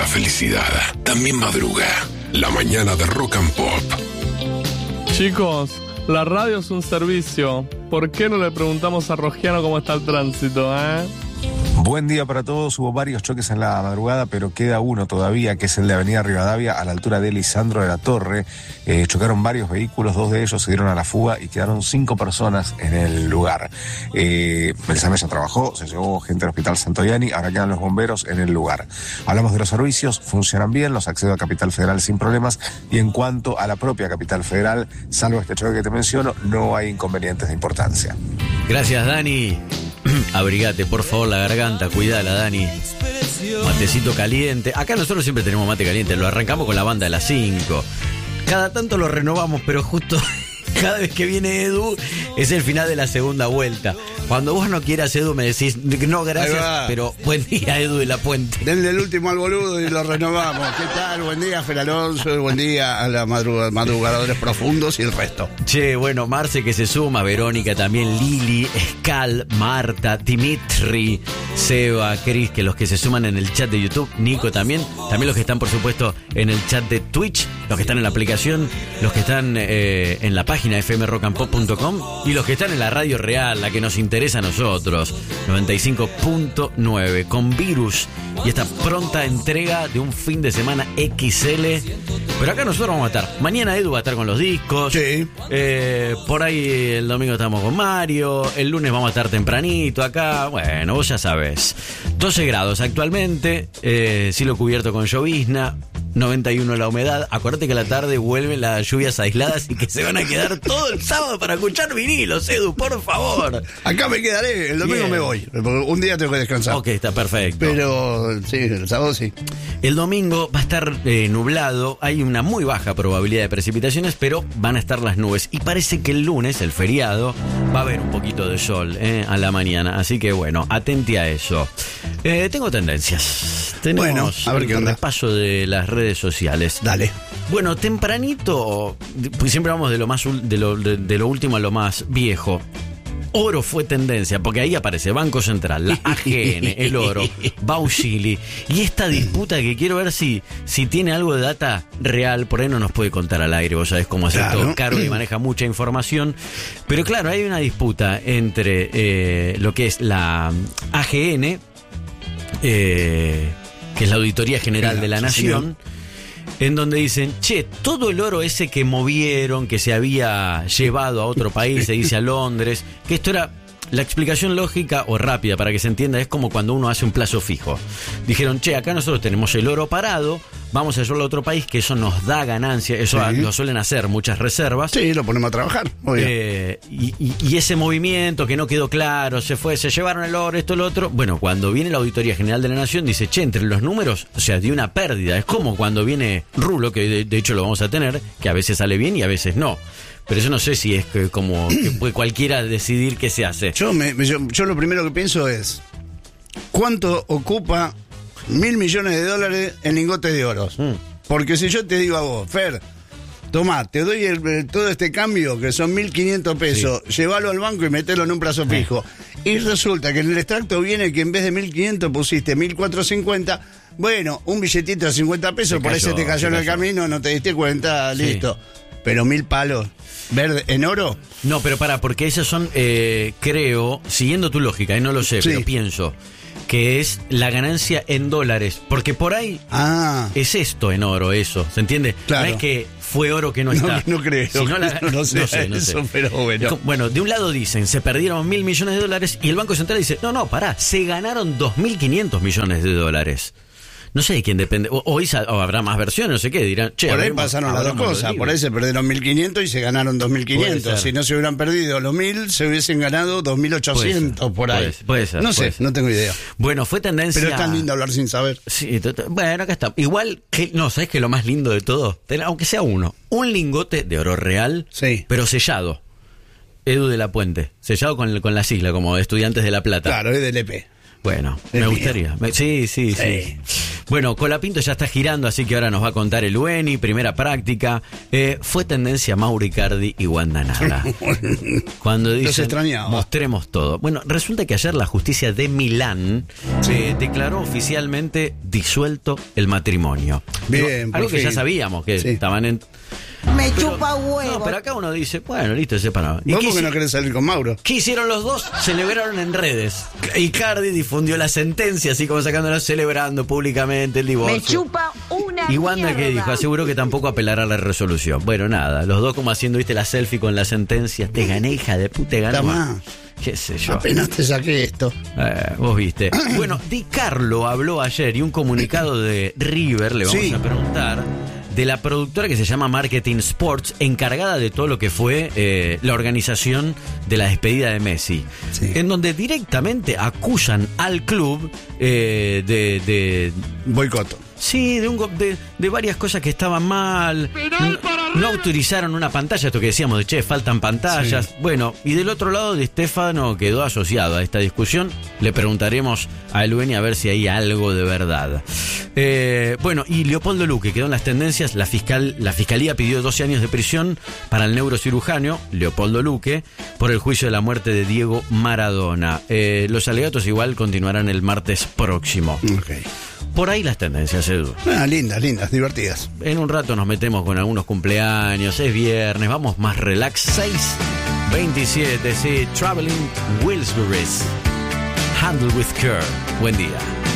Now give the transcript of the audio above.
felicidad también madruga. La mañana de Rock and Pop. Chicos, la radio es un servicio. ¿Por qué no le preguntamos a Rogiano cómo está el tránsito, Buen día para todos. Hubo varios choques en la madrugada, pero queda uno todavía, que es el de Avenida Rivadavia, a la altura de Lisandro de la Torre. Chocaron varios vehículos, 2 de ellos se dieron a la fuga y quedaron 5 personas en el lugar. El SAME ya trabajó, se llevó gente al Hospital Santoyani, ahora quedan los bomberos en el lugar. Hablamos de los servicios, funcionan bien, los accedo a Capital Federal sin problemas, y en cuanto a la propia Capital Federal, salvo este choque que te menciono, no hay inconvenientes de importancia. Gracias, Dani. Abrigate, por favor, la garganta, cuidala, Dani. Matecito caliente. Acá nosotros siempre tenemos mate caliente, lo arrancamos con la banda de las 5. Cada tanto lo renovamos, pero justo cada vez que viene Edu es el final de la segunda vuelta. Cuando vos no quieras, Edu, me decís, no, gracias, pero buen día, Edu de la Puente. Denle el último al boludo y lo renovamos. ¿Qué tal? Buen día, Fer Alonso, buen día a los madrugadores profundos y el resto. Che, bueno, Marce que se suma, Verónica también, Lili, Escal, Marta, Dimitri, Seba, Cris, que los que se suman en el chat de YouTube, Nico también los que están, por supuesto, en el chat de Twitch, los que están en la aplicación, los que están en la página fmrockandpop.com y los que están en la radio real, la que nos interesa a nosotros, 95.9, con Virus y esta pronta entrega de un fin de semana XL. Pero acá nosotros vamos a estar. Mañana Edu va a estar con los discos. Sí. Por ahí el domingo estamos con Mario. El lunes vamos a estar tempranito acá. Bueno, vos ya sabés. 12 grados actualmente. Cielo cubierto con llovizna. 91 la humedad. Acuérdate que a la tarde vuelven las lluvias aisladas y que se van a quedar todo el sábado para escuchar vinilos, Edu, por favor. Acá me quedaré, el domingo me voy. Un día tengo que descansar. Ok, está perfecto. Pero sí, el sábado sí. El domingo va a estar nublado. Hay una muy baja probabilidad de precipitaciones, pero van a estar las nubes. Y parece que el lunes, el feriado, va a haber un poquito de sol a la mañana. Así que bueno, atente a eso. Tengo tendencias. Tenemos a ver qué onda. El repaso de las redes sociales. Dale. Bueno, tempranito, pues siempre vamos de lo último a lo más viejo. Oro fue tendencia, porque ahí aparece Banco Central, la AGN, el oro, Bauschili, y esta disputa que quiero ver si tiene algo de data real. Por ahí no nos puede contar al aire, vos sabés cómo hacer todo caro y maneja mucha información. Pero claro, hay una disputa entre lo que es la AGN, que es la Auditoría General de la Nación, en donde dicen, che, todo el oro ese que movieron, que se había llevado a otro país, se dice a Londres, que esto era, la explicación lógica o rápida para que se entienda, es como cuando uno hace un plazo fijo. Dijeron, che, acá nosotros tenemos el oro parado, vamos a llevarlo a otro país, que eso nos da ganancia, eso lo suelen hacer muchas reservas. Sí, lo ponemos a trabajar. Y ese movimiento que no quedó claro, se llevaron el oro, esto, lo otro. Bueno, cuando viene la Auditoría General de la Nación, dice, che, entre los números, o sea, dio una pérdida. Es como cuando viene Rulo, que de hecho lo vamos a tener, que a veces sale bien y a veces no. Pero yo no sé si es como que puede cualquiera decidir qué se hace. Yo lo primero que pienso es, ¿cuánto ocupa $1.000 millones en lingotes de oro? Porque si yo te digo a vos, Fer, tomá, te doy todo este cambio, que son 1.500 pesos, llévalo al banco y metelo en un plazo fijo. Y resulta que en el extracto viene que en vez de 1.500 pusiste 1.450. Bueno, un billetito de 50 pesos, por ahí se te cayó en el camino, no te diste cuenta, listo. Pero 1.000 palos verde en oro. No, pero porque esos son, creo, siguiendo tu lógica, no lo sé, pero pienso que es la ganancia en dólares, porque por ahí es esto en oro, eso, ¿se entiende? Claro. No es que fue oro que no está. No creo. Si no sé, pero bueno. Bueno, de un lado dicen, se perdieron $1.000 millones y el Banco Central dice, no, pará, se ganaron $2.500 millones. No sé de quién depende. O habrá más versiones, no sé qué. Dirán, che, por ahí pasaron las dos cosas. Por ahí se perdieron 1.500 y se ganaron 2.500. Si no se hubieran perdido los 1.000, se hubiesen ganado 2.800 por ahí. Puede ser. No sé, no tengo idea. Bueno, fue tendencia. Pero es tan lindo hablar sin saber. Sí, bueno, acá está. Igual que, no, ¿sabes qué? Lo más lindo de todo, aunque sea un lingote de oro real, pero sellado. Edu de la Puente. Sellado con la sigla, como Estudiantes de La Plata. Claro, es del EP. Bueno, me gustaría. Sí. Bueno, Colapinto ya está girando, así que ahora nos va a contar el Weni, primera práctica. Fue tendencia Mauro Icardi y Wanda Nara. Cuando dicen, extrañaba. mostremos todo. Bueno, resulta que ayer la justicia de Milán declaró oficialmente disuelto el matrimonio. Bien, algo por que ya fin. sabíamos, que Sí. estaban en... Me chupa huevo. No, pero acá uno dice, bueno, listo, separado. ¿Vos por qué no querés salir con Mauro? ¿Qué hicieron los dos? Celebraron en redes. Icardi difundió la sentencia, así como sacándola, celebrando públicamente el divorcio. Me chupa una ¿Y Wanda qué mierda. dijo? Aseguró que tampoco apelará a la resolución. Bueno, nada, los dos como haciendo, viste, la selfie con la sentencia. Te gané, hija de puta, te gané. Tamá. Qué sé yo. Apenas te saqué esto. Vos viste. Bueno, Di Carlo habló ayer y un comunicado de River, le vamos Sí. a preguntar, de la productora que se llama Marketing Sports, encargada de todo lo que fue la organización de la despedida de Messi, Sí. en donde directamente acusan al club de Boicoto. sí, de varias cosas que estaban mal. No autorizaron una pantalla, esto que decíamos de che, faltan pantallas. Sí. Bueno, y del otro lado, Di Stefano quedó asociado a esta discusión. Le preguntaremos a Elweni a ver si hay algo de verdad. Bueno, y Leopoldo Luque quedó en las tendencias. La fiscalía pidió 12 años de prisión para el neurocirujano Leopoldo Luque por el juicio de la muerte de Diego Maradona. Los alegatos igual continuarán el martes próximo. Ok. Por ahí las tendencias, Edu. Lindas, divertidas. En un rato nos metemos con algunos cumpleaños, es viernes, vamos más relax. 6:27, sí, Traveling Wilburys. Handle with Care. Buen día.